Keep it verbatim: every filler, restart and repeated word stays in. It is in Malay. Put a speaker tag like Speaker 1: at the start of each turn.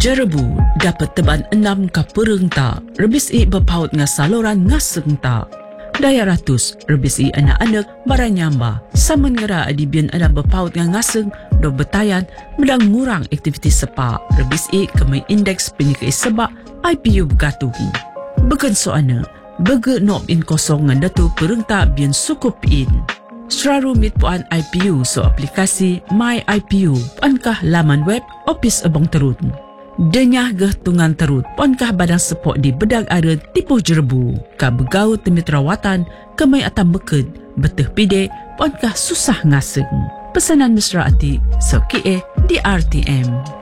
Speaker 1: Jerebu dapat teban enam ka pereng ta, rebis i berpaut nga saluran ngaseng ta. Daya ratus, rebis i anak-anak baranyamba. Saman ngera adibian ada berpaut nga ngaseng, do betayan, medang ngurang aktiviti sepa. Rebis i kemai indeks penyika sebak I P U bergatung. Begen soana, bege nob in kosong ngan datu pereng ta bian sukup in. Seraru mit puan I P U so aplikasi My I P U, puankah laman web Opis Abang Terut. Denyah geh tungan terut, puankah badang sepok di bedag ada tipu Jerebu. Ka begau temit rawatan, kemai atam beked, beteh pide, puankah susah ngaseng. Pesanan mesra ati, so kie di R T M.